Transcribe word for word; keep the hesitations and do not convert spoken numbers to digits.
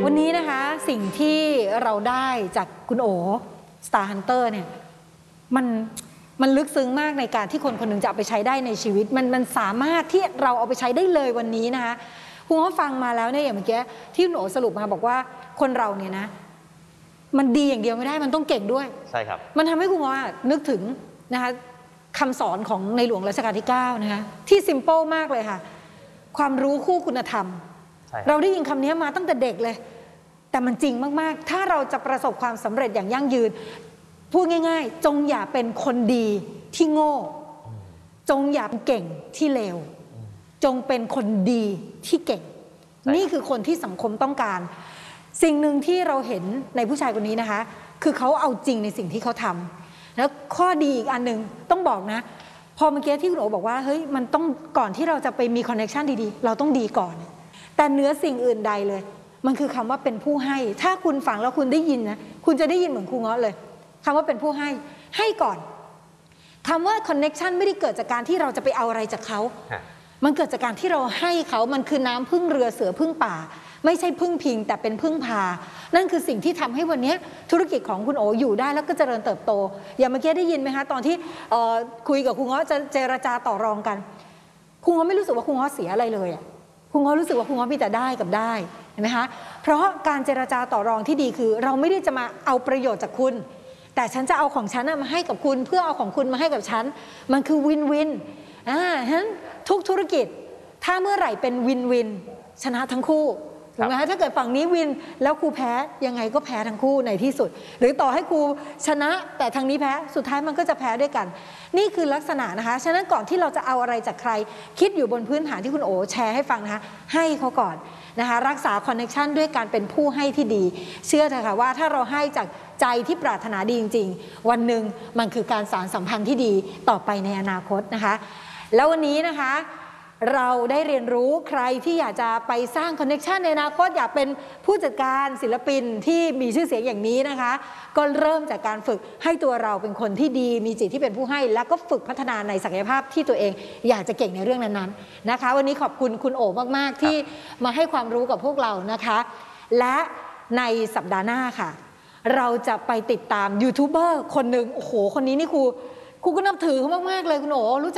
วันนี้นะคะสิ่งที่เราได้จากคุณโอ Star Hunter เนี่ยมันมันลึกซึ้งมากในการที่คนคนหนึ่งจะเอาไปใช้ได้ในชีวิตมันมันสามารถที่เราเอาไปใช้ได้เลยวันนี้นะคะคุณก็ฟังมาแล้วเนี่ยอย่างเมื่อกี้ที่คุณโอสรุปมาบอกว่าคนเราเนี่ยนะมันดีอย่างเดียวไม่ได้มันต้องเก่งด้วยใช่ครับมันทำให้คุณว่านึกถึงนะคะคำสอนของในหลวงรัชกาลที่เก้านะคะที่ซิมเปิลมากเลยค่ะความรู้คู่คุณธรรมเราได้ยินคำนี้มาตั้งแต่เด็กเลยแต่มันจริงมากๆถ้าเราจะประสบความสำเร็จอย่างยั่งยืนพูดง่ายๆจงอย่าเป็นคนดีที่โง่จงอย่าเป็นเก่งที่เลวจงเป็นคนดีที่เก่งนี่คือคนที่สังคมต้องการสิ่งหนึ่งที่เราเห็นในผู้ชายคนนี้นะคะคือเขาเอาจริงในสิ่งที่เขาทำแล้วข้อดีอีกอันหนึ่งต้องบอกนะพอเมื่อกี้ที่คุณโอบอกว่าเฮ้ยมันต้องก่อนที่เราจะไปมีคอนเนคชั่นดีๆเราต้องดีก่อนแต่เนื้อสิ่งอื่นใดเลยมันคือคำว่าเป็นผู้ให้ถ้าคุณฟังแล้วคุณได้ยินนะคุณจะได้ยินเหมือนครูเงาะเลยคำว่าเป็นผู้ให้ให้ก่อนคำว่าคอนเนคชั่นไม่ได้เกิดจากการที่เราจะไปเอาอะไรจากเขามันเกิดจากการที่เราให้เขามันคือน้ำพึ่งเรือเสือพึ่งป่าไม่ใช่พึ่งพิงแต่เป็นพึ่งพานั่นคือสิ่งที่ทำให้วันนี้ธุรกิจของคุณโออยู่ได้แล้วก็เจริญเติบโตอย่างเมื่อกี้ได้ยินไหมคะตอนที่คุยกับครูเงาะจะเจรจาต่อรองกันครูเงาะไม่รู้สึกว่าครูเงาะเสียอะไรเลยอ่ะครูเงาะรู้สึกว่าครูเงาะมีแต่ได้กับได้เห็นไหมคะเพราะการเจรจาต่อรองที่ดีคือเราไม่ได้จะมาเอาประโยชน์จากคุณแต่ฉันจะเอาของฉันมาให้กับคุณเพื่อเอาของคุณมาให้กับฉันมันคือวินวินอ่าฉะนั้นทุกธุรกิจถ้าเมื่อไหร่เป็นวินวินชนะทั้งคู่ถูกไหมคะถ้าเกิดฝั่งนี้วินแล้วครูแพ้ยังไงก็แพ้ทั้งคู่ในที่สุดหรือต่อให้ครูชนะแต่ทางนี้แพ้สุดท้ายมันก็จะแพ้ด้วยกันนี่คือลักษณะนะคะฉะนั้นก่อนที่เราจะเอาอะไรจากใครคิดอยู่บนพื้นฐานที่คุณโอแชร์ให้ฟังนะคะให้เขาก่อนนะคะรักษาคอนเนคชันด้วยการเป็นผู้ให้ที่ดีเชื่อเถอะค่ะว่าถ้าเราให้จากใจที่ปรารถนาดีจริงๆวันหนึ่งมันคือการสานสัมพันธ์ที่ดีต่อไปในอนาคตนะคะแล้ววันนี้นะคะเราได้เรียนรู้ใครที่อยากจะไปสร้างคอนเนคชันในอนาคตอยากเป็นผู้จัดการศิลปินที่มีชื่อเสียงอย่างนี้นะคะก็เริ่มจากการฝึกให้ตัวเราเป็นคนที่ดีมีจิตที่เป็นผู้ให้แล้วก็ฝึกพัฒนาในศักยภาพที่ตัวเองอยากจะเก่งในเรื่องนั้นๆนะคะวันนี้ขอบคุณคุณโอมากๆที่มาให้ความรู้กับพวกเรานะคะและในสัปดาห์หน้าค่ะเราจะไปติดตามยูทูบเบอร์คนหนึ่งโอ้โหคนนี้นี่ครูครูก็นับถือเขามากๆเลยคุณโอรู้